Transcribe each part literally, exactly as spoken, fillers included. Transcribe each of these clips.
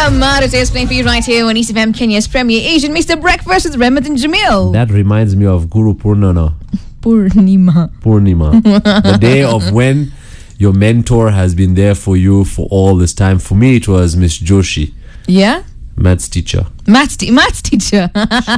Mara is playing for you right here on East F M, Kenya's premier Asian Mister Breakfast with Rehmat and Jamil. That reminds me of Guru Purnana. Purnima. Purnima. The day of when your mentor has been there for you for all this time. For me, it was Miss Joshi. Yeah? Maths teacher. Maths, te- maths teacher.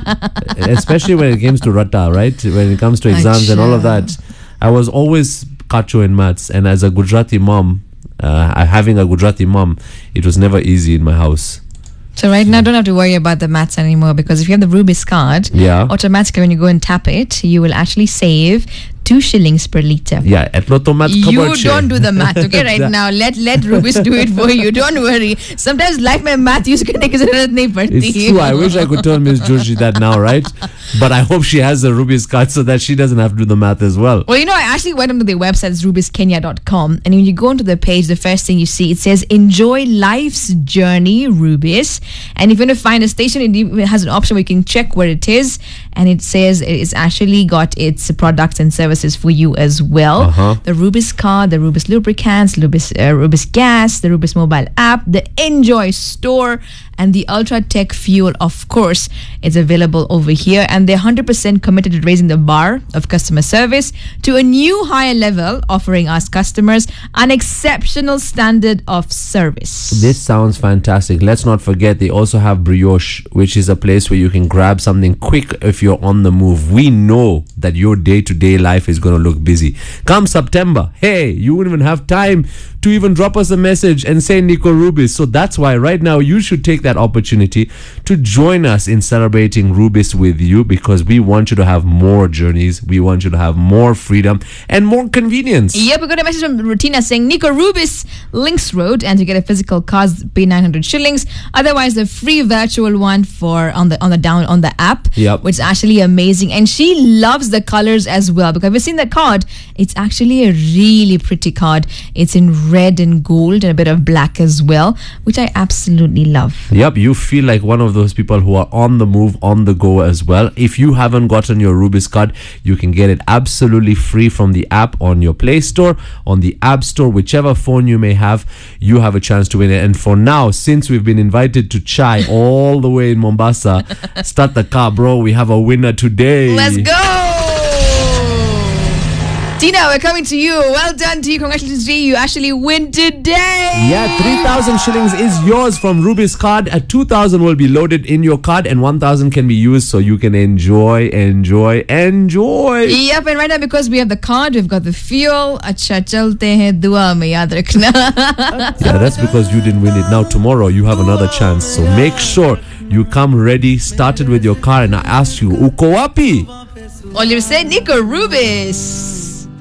Especially when it comes to Rata, right? When it comes to exams and all of that. I was always kacho in maths. And as a Gujarati mom, uh, having a Gujarati mom, it was never easy in my house. So right now, don't have to worry about the maths anymore, because if you have the Rubis card, yeah. automatically when you go and tap it, you will actually save two shillings per litre. Yeah, at Lotto Math. You don't do the math, okay, right now. Let let Rubis do it for you. Don't worry. Sometimes life mein math use karne ki zarurat nahi padti. It's true. I wish I could tell Miss Joshi that now, right? But I hope she has the Rubis card so that she doesn't have to do the math as well. Well, you know, I actually went onto their website, it's rubis kenya dot com, and when you go onto the page, the first thing you see, it says, enjoy life's journey, Rubis. And if you want to find a station, it has an option where you can check where it is, and it says it's actually got its products and services for you as well. Uh-huh. The Rubis card, the Rubis lubricants, Rubis, uh, Rubis gas, the Rubis mobile app, the Enjoy store, and the Ultra Tech Fuel, of course, is available over here. And they're one hundred percent committed to raising the bar of customer service to a new higher level, offering us customers an exceptional standard of service. This sounds fantastic. Let's not forget they also have Brioche, which is a place where you can grab something quick if you're on the move. We know that your day-to-day life is going to look busy. Come September, hey, you wouldn't even have time to even drop us a message and say Nico Rubis. So that's why right now you should take that opportunity to join us in celebrating Rubis with you, because we want you to have more journeys, we want you to have more freedom and more convenience. Yep, we got a message from Rutina saying Nico Rubis, Links Road, and to get a physical card, pay nine hundred shillings. Otherwise, the free virtual one for on the on the down on the app, yep. which is actually amazing. And she loves the colors as well, because we've seen the card. It's actually a really pretty card. It's in red and gold and a bit of black as well, which I absolutely love. Yep, you feel like one of those people who are on the move, on the go as well. If you haven't gotten your Rubis card, you can get it absolutely free from the app on your Play Store, on the App Store, whichever phone you may have, you have a chance to win it. And for now, since we've been invited to Chai all the way in Mombasa, start the car, bro. We have a winner today. Let's go! Tina, we're coming to you. Well done to you. Congratulations to you. You actually win today. Yeah, three thousand shillings is yours from Rubis card. At two thousand will be loaded in your card and one thousand can be used so you can enjoy, enjoy, enjoy. Yep, and right now because we have the card, we've got the fuel. Acha chalte hain, dua mein yaad rakhna. Yeah, that's because you didn't win it. Now tomorrow you have another chance. So make sure you come ready, started with your car, and I ask you, uko wapi? All you say, Nico Rubis.